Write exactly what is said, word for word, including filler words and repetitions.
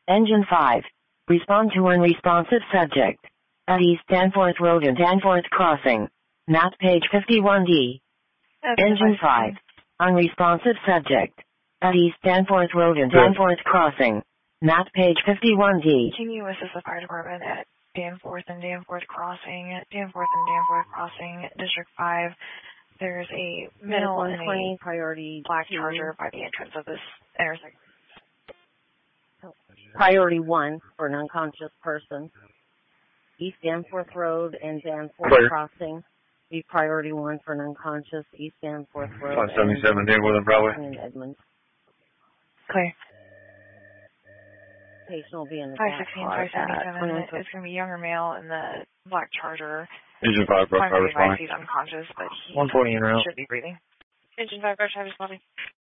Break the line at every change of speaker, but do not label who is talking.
Engine five. Respond to unresponsive subject. At East Danforth Road and Danforth Crossing. Map page fifty-one D.
Okay,
Engine five. Unresponsive subject. At East Danforth Road and Danforth Crossing. Map page fifty-one D.
Can you assist the fire department at Danforth and Danforth Crossing, Danforth and Danforth Crossing, District five? There's a middle and a
priority
black
two.
Charger by the entrance of this intersection.
Priority one for an unconscious person. East Danforth Road and Danforth
Clear.
Crossing. Be priority one for an unconscious East Danforth Road.
five seventy-seven Danforth and Broadway.
In Edmond.
Clear.
Patient will be in the
five
back
sixteen,
car
five seventy-seven.
at
It's going to be younger male in the black Charger.
Engine five, Brush
Primary
Driver's
advice,
fine.
he's unconscious, but he
one twenty in route.
should be breathing. Engine five, Brush Driver's body.